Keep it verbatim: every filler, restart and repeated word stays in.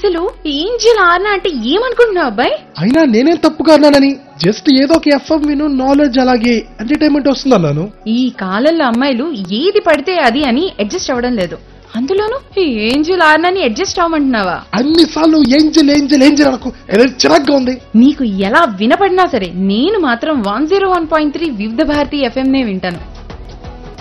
అసలు ఏంజెల్ ఆర్నా అంటే ఏమనుకుంటున్నావు అబ్బాయి? అయినా నేనేం తప్పుగా అన్నానని, జస్ట్ ఏదో ఒక ఎఫ్ఎం విను, నాలెడ్జ్ అలాగే ఎంటర్టైన్మెంట్ వస్తుంది అన్నాను. ఈ కాలంలో అమ్మాయిలు ఏది పడితే అది అని అడ్జస్ట్ అవ్వడం లేదు. అందులోనూ ఈ ఏంజెల్ ఆర్నాని అడ్జస్ట్ అవ్వమంటున్నావా? అన్నిసార్లు ఏంజెల్ ఏంజెల్ ఏంజెల్ అనకు, చిరాగ్గా ఉంది. నీకు ఎలా వినపడినా సరే నేను మాత్రం one zero one point three వివిధ భారతి ఎఫ్ఎం నే వింటాను.